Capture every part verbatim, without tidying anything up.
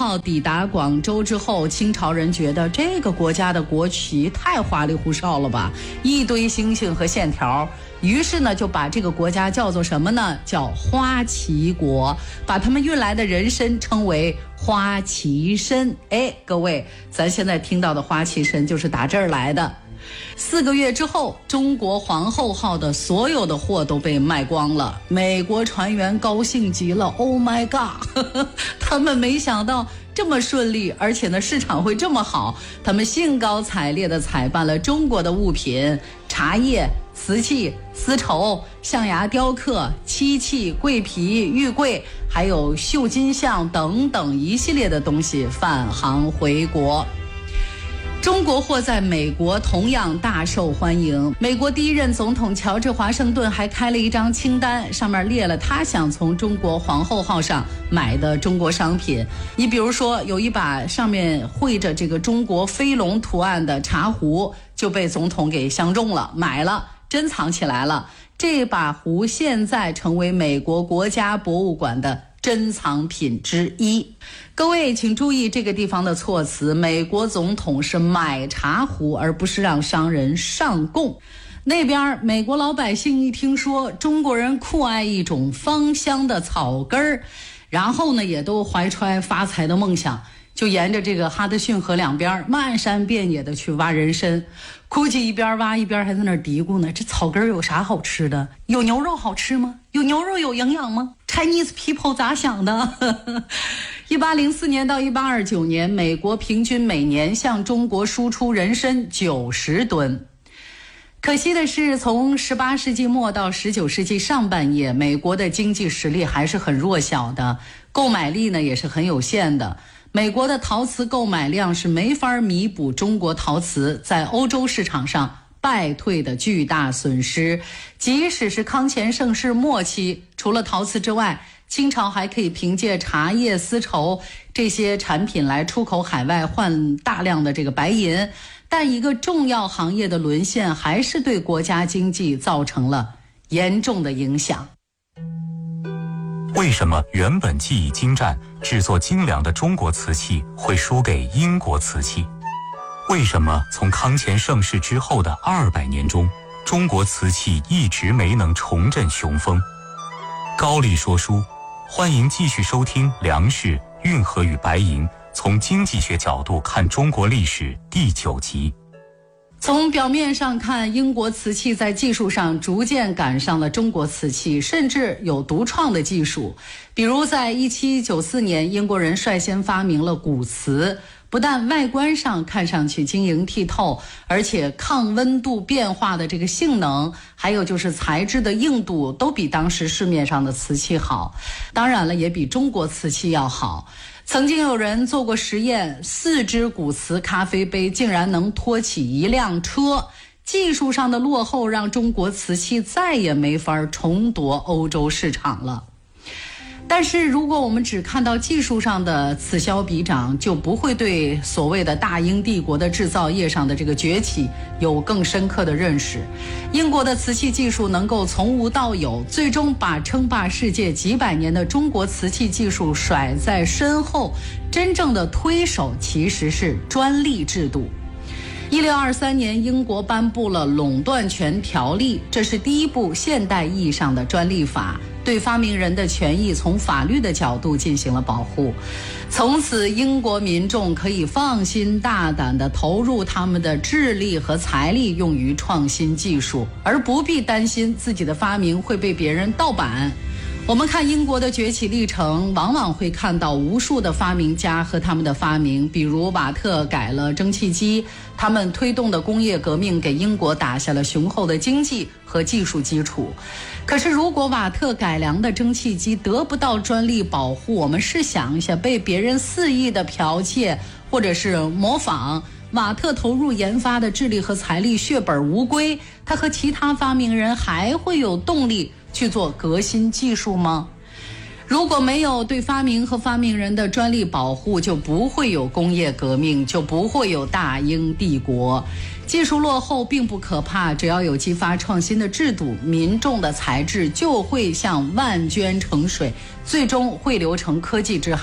号抵达广州之后，清朝人觉得这个国家的国旗太花里胡哨了吧，一堆星星和线条，于是呢就把这个国家叫做什么呢？叫花旗国，把他们运来的人参称为花旗参。哎，各位，咱现在听到的花旗参就是打这儿来的。四个月之后，中国皇后号的所有的货都被卖光了，美国船员高兴极了 ，Oh my god！ 他们没想到这么顺利，而且呢市场会这么好，他们兴高采烈地采办了中国的物品，茶叶、瓷器、丝绸、象牙雕刻、漆器、桂皮、玉桂，还有绣金像等等一系列的东西返航回国。中国货在美国同样大受欢迎。美国第一任总统乔治华盛顿还开了一张清单，上面列了他想从中国皇后号上买的中国商品。你比如说，有一把上面绘着这个中国飞龙图案的茶壶，就被总统给相中了，买了，珍藏起来了。这把壶现在成为美国国家博物馆的珍藏品之一。各位请注意这个地方的措辞，美国总统是买茶壶，而不是让商人上供。那边美国老百姓一听说中国人酷爱一种芳香的草根儿，然后呢也都怀揣发财的梦想，就沿着这个哈德逊河两边漫山遍野的去挖人参。估计一边挖一边还在那儿嘀咕呢，这草根有啥好吃的？有牛肉好吃吗？有牛肉有营养吗？ Chinese people 咋想的？一八零四年到一八二九年，美国平均每年向中国输出人参九十吨。可惜的是，从十八世纪末到十九世纪上半叶，美国的经济实力还是很弱小的，购买力呢也是很有限的。美国的陶瓷购买量是没法弥补中国陶瓷在欧洲市场上败退的巨大损失。即使是康乾盛世末期，除了陶瓷之外，清朝还可以凭借茶叶、丝绸这些产品来出口海外，换大量的这个白银。但一个重要行业的沦陷，还是对国家经济造成了严重的影响。 为什么原本技艺精湛、制作精良的中国瓷器会输给英国瓷器？为什么从康乾盛世之后的二百年中，中国瓷器一直没能重振雄风？高丽说书，欢迎继续收听《粮食、运河与白银：从经济学角度看中国历史》第九集。 从表面上看，英国瓷器在技术上逐渐赶上了中国瓷器，甚至有独创的技术。比如在一七九四年，英国人率先发明了骨瓷，不但外观上看上去晶莹剔透，而且抗温度变化的这个性能，还有就是材质的硬度，都比当时市面上的瓷器好。当然了，也比中国瓷器要好。曾经有人做过实验，四只古瓷咖啡杯竟然能托起一辆车。技术上的落后让中国瓷器再也没法重夺欧洲市场了。但是如果我们只看到技术上的此消彼长，就不会对所谓的大英帝国的制造业上的这个崛起有更深刻的认识。英国的瓷器技术能够从无到有，最终把称霸世界几百年的中国瓷器技术甩在身后，真正的推手其实是专利制度。一六二三年，英国颁布了垄断权条例，这是第一部现代意义上的专利法，对发明人的权益从法律的角度进行了保护。从此，英国民众可以放心大胆地投入他们的智力和财力用于创新技术，而不必担心自己的发明会被别人盗版。我们看英国的崛起历程，往往会看到无数的发明家和他们的发明，比如瓦特改了蒸汽机，他们推动的工业革命给英国打下了雄厚的经济和技术基础。可是如果瓦特改良的蒸汽机得不到专利保护，我们试想一下，被别人肆意的剽窃或者是模仿，瓦特投入研发的智力和财力血本无归，他和其他发明人还会有动力去做革新技术吗？如果没有对发明和发明人的专利保护，就不会有工业革命，就不会有大英帝国。技术落后并不可怕，只要有激发创新的制度，民众的才智就会像万涓成水，最终汇流成科技之海，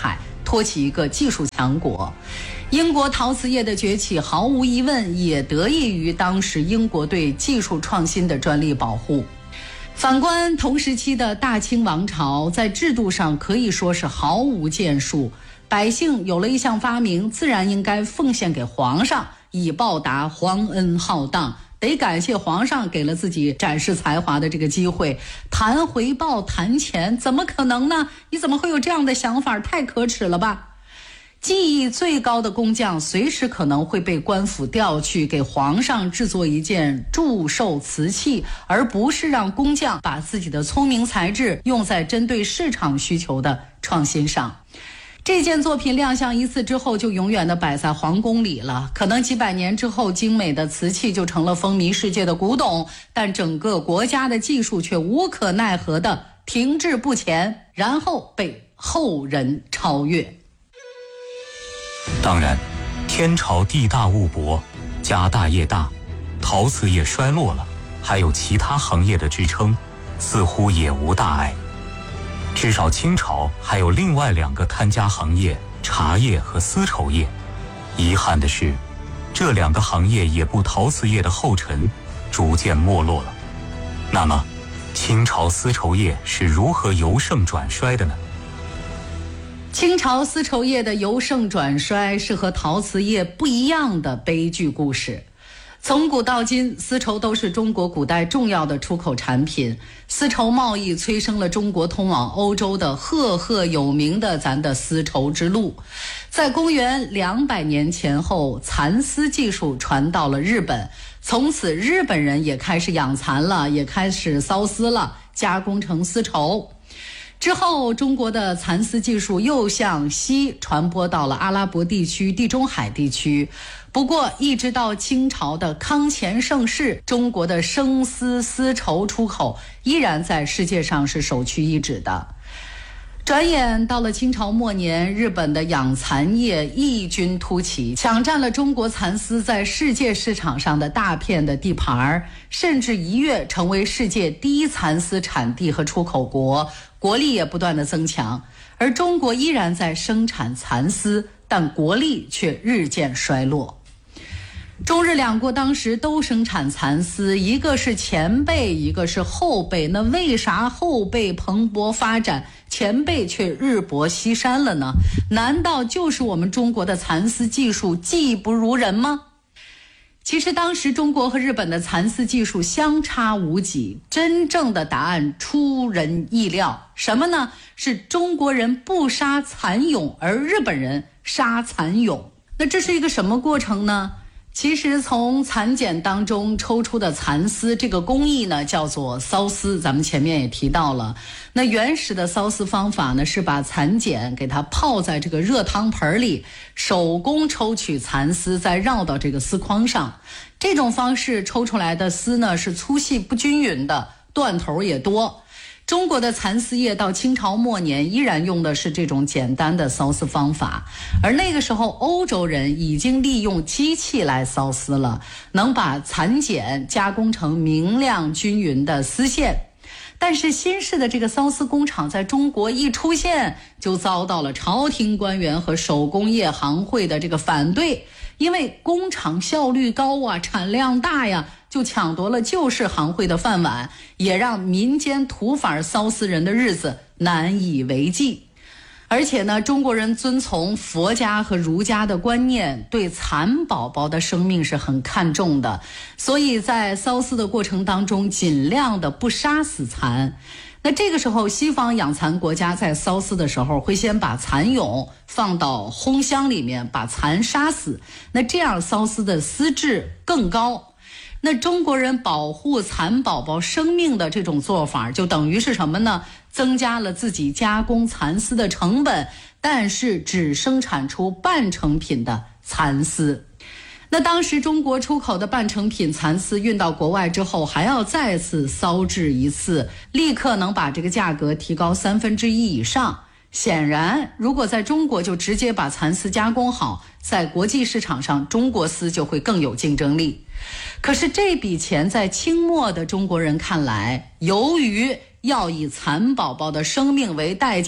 托起一个技术强国。英国陶瓷业的崛起毫无疑问也得益于当时英国对技术创新的专利保护。反观同时期的大清王朝，在制度上可以说是毫无建树，百姓有了一项发明，自然应该奉献给皇上，以报答皇恩浩荡，得感谢皇上给了自己展示才华的这个机会。谈回报谈钱怎么可能呢？你怎么会有这样的想法？太可耻了吧。技艺最高的工匠随时可能会被官府调去给皇上制作一件祝寿瓷器，而不是让工匠把自己的聪明才智用在针对市场需求的创新上。这件作品亮相一次之后，就永远的摆在皇宫里了。可能几百年之后，精美的瓷器就成了风靡世界的古董，但整个国家的技术却无可奈何的停滞不前，然后被后人超越。 当然，天朝地大物博，家大业大，陶瓷业衰落了，还有其他行业的支撑，似乎也无大碍。至少清朝还有另外两个看家行业，茶叶和丝绸业。遗憾的是，这两个行业也步陶瓷业的后尘，逐渐没落了。那么，清朝丝绸业是如何由盛转衰的呢？ 清朝丝绸业的由盛转衰是和陶瓷业不一样的悲剧故事。从古到今，丝绸都是中国古代重要的出口产品。丝绸贸易催生了中国通往欧洲的赫赫有名的咱的丝绸之路。在公元两百年前后，蚕丝技术传到了日本，从此日本人也开始养蚕了，也开始缫丝了，加工成丝绸。之后，中国的蚕丝技术又向西传播到了阿拉伯地区、地中海地区。不过，一直到清朝的康乾盛世，中国的生丝丝绸出口依然在世界上是首屈一指的。转眼到了清朝末年，日本的养蚕业异军突起，抢占了中国蚕丝在世界市场上的大片的地盘，甚至一跃成为世界第一蚕丝产地和出口国，国力也不断的增强。而中国依然在生产蚕丝，但国力却日渐衰落。中日两国当时都生产蚕丝，一个是前辈，一个是后辈。那为啥后辈蓬勃发展，前辈却日薄西山了呢？难道就是我们中国的蚕丝技术技不如人吗？其实当时中国和日本的蚕丝技术相差无几，真正的答案出人意料。什么呢？是中国人不杀蚕蛹，而日本人杀蚕蛹。那这是一个什么过程呢？其实从蚕茧当中抽出的蚕丝，这个工艺呢叫做缫丝，咱们前面也提到了。那原始的缫丝方法呢，是把蚕茧给它泡在这个热汤盆里，手工抽取蚕丝，再绕到这个丝筐上。这种方式抽出来的丝呢是粗细不均匀的，断头也多。中国的蚕丝业到清朝末年依然用的是这种简单的缫丝方法，而那个时候欧洲人已经利用机器来缫丝了，能把蚕茧加工成明亮均匀的丝线。但是新式的这个缫丝工厂在中国一出现，就遭到了朝廷官员和手工业行会的这个反对，因为工厂效率高啊，产量大呀，就抢夺了旧式行会的饭碗，也让民间土法缫丝人的日子难以为继。而且呢，中国人遵从佛家和儒家的观念，对蚕宝宝的生命是很看重的，所以在缫丝的过程当中，尽量的不杀死蚕。那这个时候，西方养蚕国家在缫丝的时候，会先把蚕蛹放到烘箱里面，把蚕杀死，那这样缫丝的丝质更高。那中国人保护蚕宝宝生命的这种做法，就等于是什么呢？增加了自己加工蚕丝的成本，但是只生产出半成品的蚕丝。那当时中国出口的半成品蚕丝运到国外之后，还要再次骚制一次，立刻能把这个价格提高三分之一以上。显然，如果在中国就直接把蚕丝加工好，在国际市场上中国丝就会更有竞争力。可是这笔钱在清末的中国人看来，由于要以蚕宝宝的生命为代价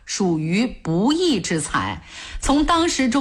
属于不义之财。从当时中